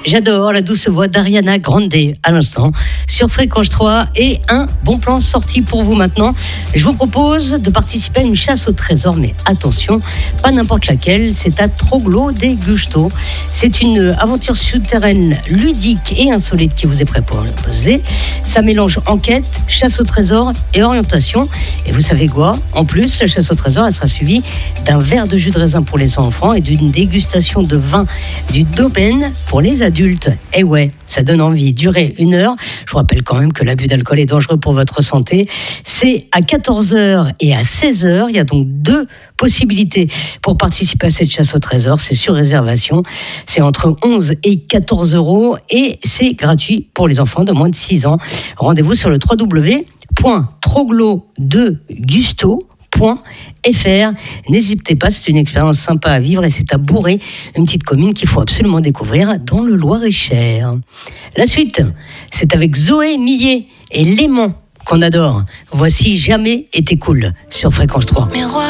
J'adore la douce voix d'Ariana Grande à l'instant sur Fréquence 3 et un bon plan sorti pour vous maintenant. Je vous propose de participer à une chasse au trésor, mais attention, pas n'importe laquelle, c'est à Troglo de Gusto. C'est une aventure souterraine ludique et insolite qui vous est proposée. Ça mélange enquête, chasse au trésor et orientation. Et vous savez quoi ? En plus, la chasse au trésor, elle sera suivie d'un verre de jus de raisin pour les enfants et d'une dégustation de vin du domaine pour les adultes. Et ouais, ça donne envie. Durée 1 heure. Je vous rappelle quand même que l'abus d'alcool est dangereux pour votre santé. C'est à 14h et à 16h. Il y a donc 2 possibilités pour participer à cette chasse au trésor. C'est sur réservation. C'est entre 11 et 14 euros et c'est gratuit pour les enfants de moins de 6 ans. Rendez-vous sur le www.troglodegusto.fr. N'hésitez pas, c'est une expérience sympa à vivre et c'est à Bourré, une petite commune qu'il faut absolument découvrir dans le Loir-et-Cher. La suite, c'est avec Zoé Millet et Léman qu'on adore. Voici Jamais été cool sur Fréquence 3. Miroir